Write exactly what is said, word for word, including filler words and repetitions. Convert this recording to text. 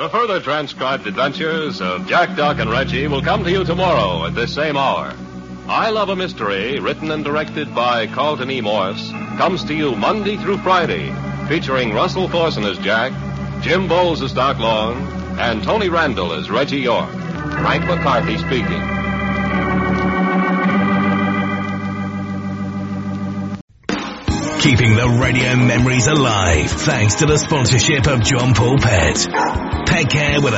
The further transcribed adventures of Jack, Doc, and Reggie will come to you tomorrow at this same hour. I Love a Mystery, written and directed by Carlton E. Morse, comes to you Monday through Friday, featuring Russell Thorson as Jack, Jim Bowles as Doc Long, and Tony Randall as Reggie York. Frank McCarthy speaking. Keeping the radio memories alive thanks to the sponsorship of John Paul Pet. Pet care with a